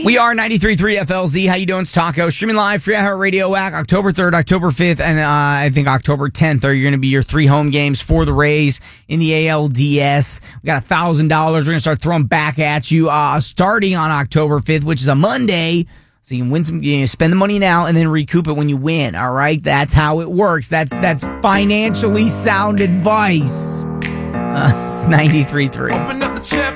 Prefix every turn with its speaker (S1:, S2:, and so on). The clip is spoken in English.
S1: We are 93.3 FLZ. How you doing? It's Taco. Streaming live, Free Radio WAC, October 3rd, October 5th, and I think October 10th are going to be your 3 home games for the Rays in the ALDS. We got $1,000. We're going to start throwing back at you starting on October 5th, which is a Monday. So you can win some, spend the money now and then recoup it when you win. All right, that's how it works. That's financially sound advice. It's 93.3.
S2: Open up the chapter.